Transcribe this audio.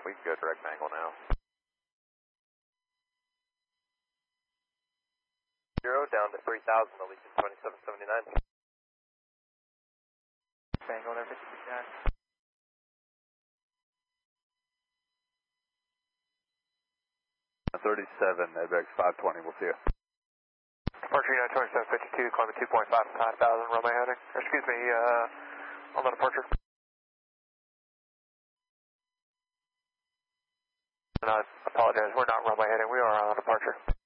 We can go direct angle now. 0 down to 3,000, Allegiant 2779. Angle there, 59. 37, ABX 520, we'll see you. Departure United 2752, climbing 2.5 to 5,000, runway heading. Excuse me, on the departure. And I apologize, we're not runway heading, we are on departure.